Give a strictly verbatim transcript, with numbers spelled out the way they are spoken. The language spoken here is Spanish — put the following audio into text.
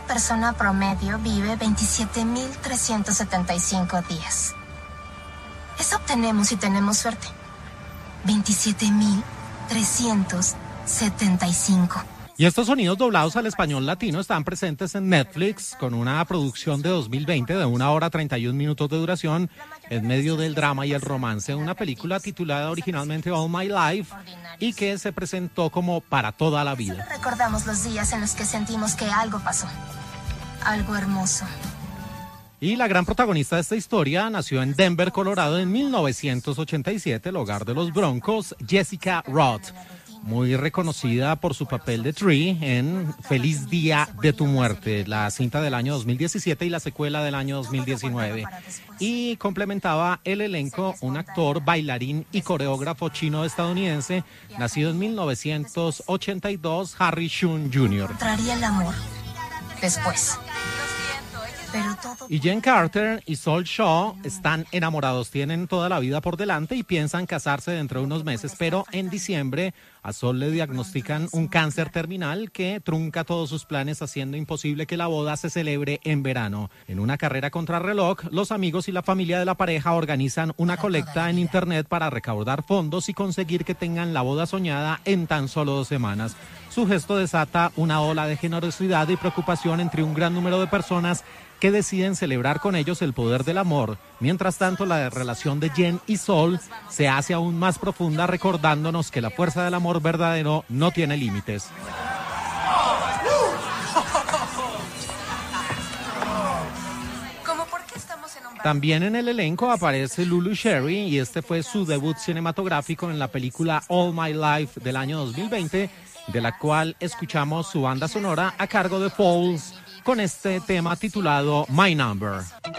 persona promedio vive veintisiete mil trescientos setenta y cinco días. Eso obtenemos si tenemos suerte. veintisiete mil trescientos setenta y cinco. Y estos sonidos doblados al español latino están presentes en Netflix con una producción de dos mil veinte de una hora treinta y un minutos de duración en medio del drama y el romance. Una película titulada originalmente All My Life y que se presentó como Para Toda la Vida. Solo recordamos los días en los que sentimos que algo pasó. Algo hermoso. Y la gran protagonista de esta historia nació en Denver, Colorado en mil novecientos ochenta y siete, el hogar de los Broncos, Jessica Roth. Muy reconocida por su papel de Tree en Feliz Día de tu Muerte, la cinta del año dos mil diecisiete y la secuela del año dos mil diecinueve. Y complementaba el elenco un actor, bailarín y coreógrafo chino-estadounidense, nacido en mil novecientos ochenta y dos, Harry Shun junior Encontraría el amor después. Pero todo... Y Jen Carter y Sol Shaw están enamorados, tienen toda la vida por delante y piensan casarse dentro de unos meses, pero en diciembre a Sol le diagnostican un cáncer terminal que trunca todos sus planes, haciendo imposible que la boda se celebre en verano. En una carrera contrarreloj, los amigos y la familia de la pareja organizan una colecta en internet para recaudar fondos y conseguir que tengan la boda soñada en tan solo dos semanas. Su gesto desata una ola de generosidad y preocupación entre un gran número de personas que deciden celebrar con ellos el poder del amor. Mientras tanto, la relación de Jen y Sol se hace aún más profunda, recordándonos que la fuerza del amor verdadero no tiene límites. También en el elenco aparece Lulu Sherry y este fue su debut cinematográfico en la película All My Life del año dos mil veinte, de la cual escuchamos su banda sonora a cargo de Falls, con este tema titulado My Number.